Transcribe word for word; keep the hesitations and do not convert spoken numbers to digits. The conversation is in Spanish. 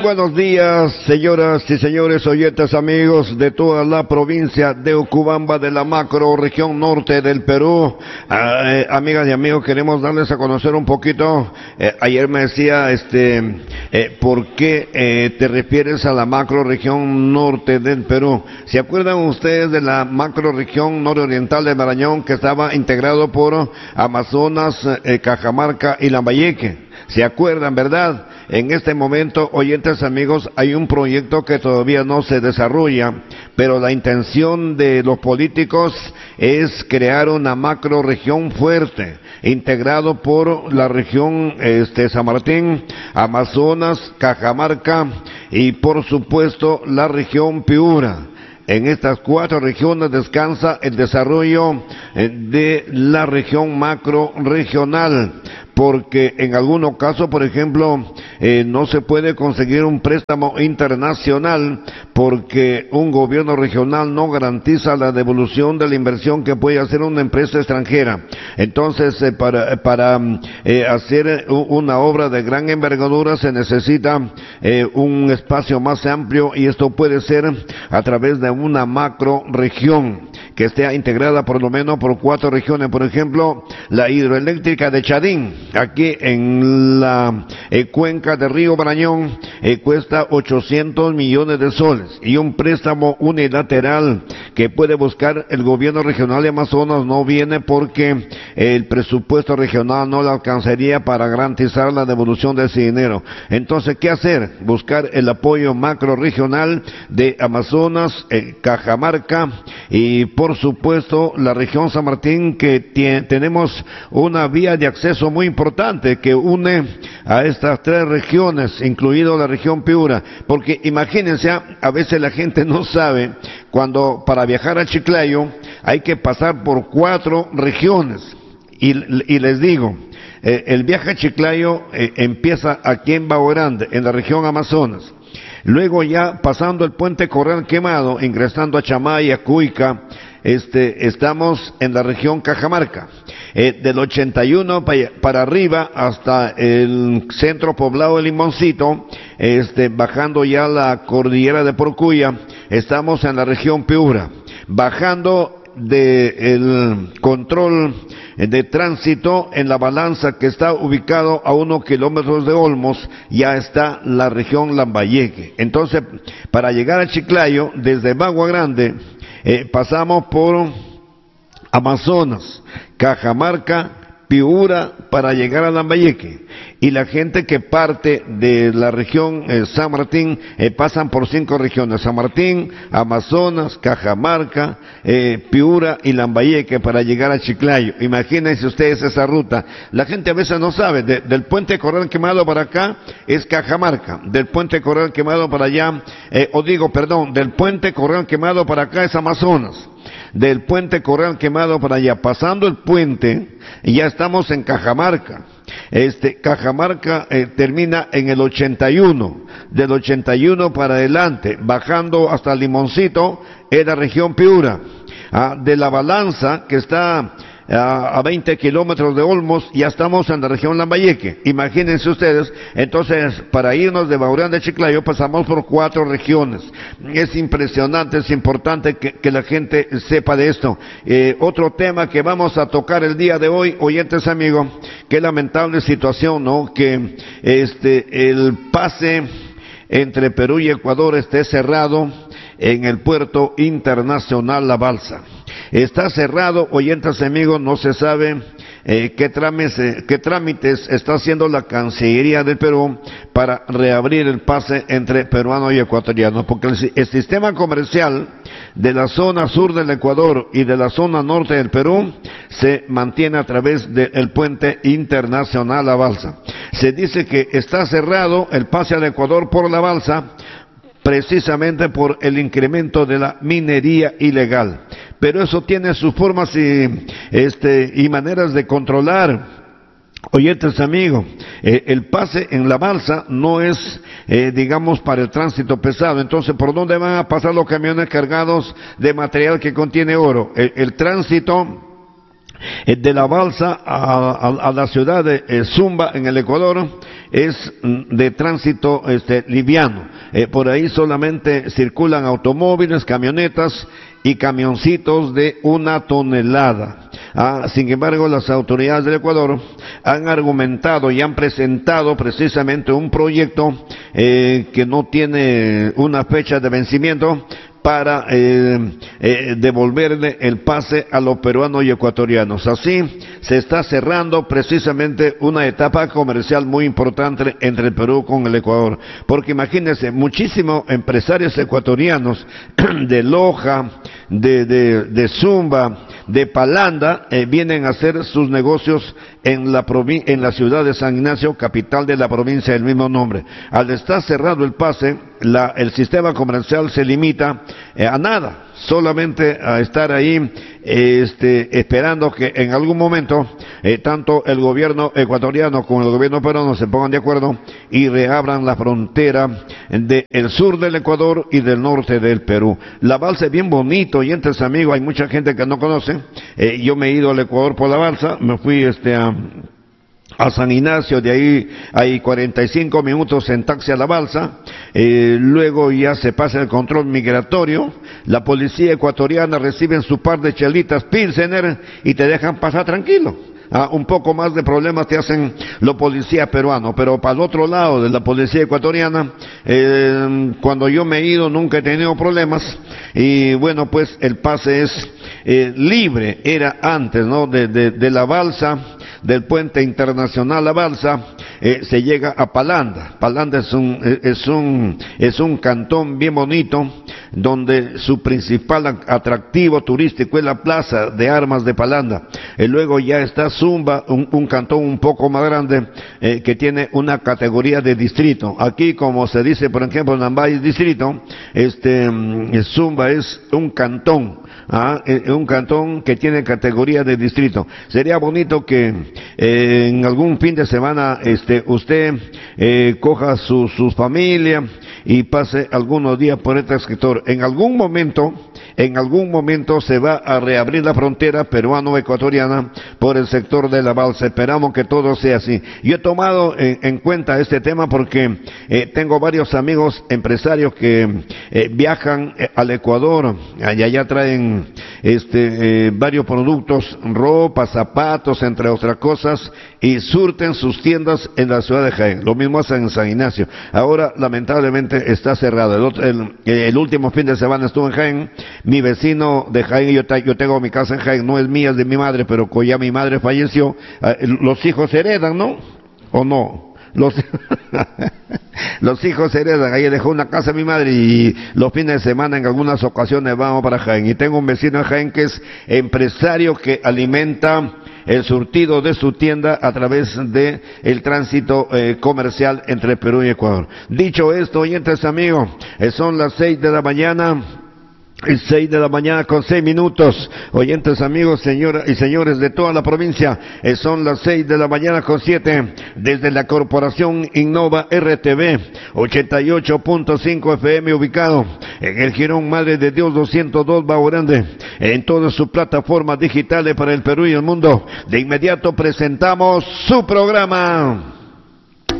buenos días, señoras y señores oyentes, amigos de toda la provincia de Ocubamba, de la macro región norte del Perú. Eh, amigas y amigos, queremos darles a conocer un poquito. Eh, ayer me decía, este, eh, ¿por qué eh, te refieres a la macro región norte del Perú? ¿Se acuerdan ustedes de la macro región nororiental de Marañón, que estaba integrado por Amazonas, eh, Cajamarca y Lambayeque? ¿Se acuerdan, verdad? En este momento, oyentes amigos, hay un proyecto que todavía no se desarrolla, pero la intención de los políticos es crear una macro región fuerte, integrado por la región este, San Martín, Amazonas, Cajamarca y por supuesto la región Piura. En estas cuatro regiones descansa el desarrollo de la región macro regional, porque en algunos casos, por ejemplo, eh, no se puede conseguir un préstamo internacional porque un gobierno regional no garantiza la devolución de la inversión que puede hacer una empresa extranjera. Entonces, eh, para, para eh, hacer una obra de gran envergadura se necesita eh, un espacio más amplio, y esto puede ser a través de una macro región que esté integrada por lo menos por cuatro regiones. Por ejemplo, la hidroeléctrica de Chadín, aquí en la eh, cuenca del río Marañón, eh, cuesta ochocientos millones de soles, y un préstamo unilateral que puede buscar el gobierno regional de Amazonas no viene porque el presupuesto regional no le alcanzaría para garantizar la devolución de ese dinero. Entonces, ¿qué hacer? Buscar el apoyo macro regional de Amazonas, eh, Cajamarca y por supuesto la región San Martín, que tiene, tenemos una vía de acceso muy importante que une a estas tres regiones, incluido la región Piura, porque imagínense, a veces la gente no sabe, cuando para viajar a Chiclayo hay que pasar por cuatro regiones, y, y les digo, eh, el viaje a Chiclayo eh, empieza aquí en Bajo Grande, en la región Amazonas. Luego, ya pasando el puente Corral Quemado, ingresando a Chamaya, Cuica, este, estamos en la región Cajamarca. Eh, del ochenta y uno para, para arriba hasta el centro poblado de Limoncito, este, bajando ya la cordillera de Porcuya, estamos en la región Piura. Bajando del control de tránsito en la balanza, que está ubicado a unos kilómetros de Olmos, ya está la región Lambayeque. Entonces, para llegar a Chiclayo, desde Bagua Grande, eh, pasamos por Amazonas, Cajamarca, Piura, para llegar a Lambayeque. Y la gente que parte de la región eh, San Martín, eh, pasan por cinco regiones: San Martín, Amazonas, Cajamarca, eh, Piura y Lambayeque, para llegar a Chiclayo. Imagínense ustedes esa ruta. La gente a veces no sabe, de, del puente Corral Quemado para acá es Cajamarca, del puente Corral Quemado para allá, eh, o digo, perdón, del puente Corral Quemado para acá es Amazonas. Del puente Corral Quemado para allá, pasando el puente, ya estamos en Cajamarca. Este, Cajamarca eh, termina en el ochenta y uno, del ochenta y uno para adelante, bajando hasta Limoncito, es la región Piura. Ah, de la balanza, que está a veinte kilómetros de Olmos, ya estamos en la región Lambayeque. Imagínense ustedes. Entonces, para irnos de Baurán de Chiclayo pasamos por cuatro regiones. Es impresionante, es importante que, que la gente sepa de esto. Eh, otro tema que vamos a tocar el día de hoy, oyentes amigos, qué lamentable situación, ¿no? Que este el pase entre Perú y Ecuador esté cerrado en el puerto internacional La Balsa. Está cerrado, oyentes amigos, no se sabe eh, qué, trámites, qué trámites está haciendo la Cancillería del Perú para reabrir el pase entre peruanos y ecuatorianos, porque el, el sistema comercial de la zona sur del Ecuador y de la zona norte del Perú se mantiene a través del puente internacional La Balsa. Se dice que está cerrado el pase al Ecuador por La Balsa, precisamente por el incremento de la minería ilegal. Pero eso tiene sus formas y, este, y maneras de controlar. Oyentes amigos, eh, el pase en La Balsa no es, eh, digamos, para el tránsito pesado. Entonces, ¿por dónde van a pasar los camiones cargados de material que contiene oro? El, el tránsito Eh, de la Balsa a, a, a la ciudad de eh, Zumba en el Ecuador es mm, de tránsito este, liviano. Eh, por ahí solamente circulan automóviles, camionetas y camioncitos de una tonelada. Ah, sin embargo, las autoridades del Ecuador han argumentado y han presentado precisamente un proyecto eh, que no tiene una fecha de vencimiento para eh, eh, devolverle el pase a los peruanos y ecuatorianos. Así se está cerrando precisamente una etapa comercial muy importante entre el Perú con el Ecuador, porque imagínense, muchísimos empresarios ecuatorianos de Loja, de, de, de Zumba, de Palanda, eh, vienen a hacer sus negocios en la, en la ciudad de San Ignacio, capital de la provincia del mismo nombre. Al estar cerrado el pase, la, el sistema comercial se limita eh, a nada, solamente a estar ahí eh, este, esperando que en algún momento eh, tanto el gobierno ecuatoriano como el gobierno peruano se pongan de acuerdo y reabran la frontera del sur del Ecuador y del norte del Perú. La Balsa es bien bonito, y entre amigos hay mucha gente que no conoce. Eh, yo me he ido al Ecuador por la Balsa, me fui este a a San Ignacio, de ahí hay cuarenta y cinco minutos en taxi a la Balsa, eh, luego ya se pasa el control migratorio, la policía ecuatoriana recibe su par de chelitas Pilsener y te dejan pasar tranquilo. Ah, un poco más de problemas te hacen los policías peruanos, pero para el otro lado de la policía ecuatoriana, eh, cuando yo me he ido nunca he tenido problemas, y bueno, pues el pase es eh, libre, era antes, ¿no? De, de, de la Balsa, del puente internacional La Balsa, eh, se llega a Palanda. Palanda es un, es un, es un cantón bien bonito, donde su principal atractivo turístico es la plaza de armas de Palanda. Eh, luego ya está Zumba, un, un cantón un poco más grande, eh, que tiene una categoría de distrito. Aquí, como se dice, por ejemplo, en Ambay distrito, este, Zumba es un cantón. Ah, un cantón que tiene categoría de distrito. Sería bonito que eh, en algún fin de semana este, usted eh, coja su, su familia y pase algunos días por este sector. En algún momento, en algún momento se va a reabrir la frontera peruano-ecuatoriana por el sector de la Balsa. Esperamos que todo sea así. Yo he tomado en, en cuenta este tema porque eh, tengo varios amigos empresarios que eh, viajan eh, al Ecuador, allá, allá traen este, eh, varios productos, ropa, zapatos, entre otras cosas, y surten sus tiendas en la ciudad de Jaén. Lo mismo hacen en San Ignacio. Ahora, lamentablemente, está cerrado. El, otro, el, el último fin de semana estuve en Jaén. Mi vecino de Jaén, yo, yo tengo mi casa en Jaén, no es mía, es de mi madre, pero como ya mi madre falleció, los hijos heredan, ¿no? ¿O no? Los, los hijos heredan. Ahí dejó una casa a mi madre y los fines de semana en algunas ocasiones vamos para Jaén. Y tengo un vecino en Jaén que es empresario que alimenta el surtido de su tienda a través de el tránsito eh, comercial entre Perú y Ecuador. Dicho esto, oyentes amigos, eh, son las seis de la mañana. Seis de la mañana con seis minutos, oyentes amigos, señoras y señores de toda la provincia, eh, son las seis de la mañana con siete, desde la corporación Innova R T V, ochenta y ocho punto cinco F M ubicado en el Jirón Madre de Dios doscientos dos Bajo Grande, en todas sus plataformas digitales para el Perú y el mundo. De inmediato presentamos su programa.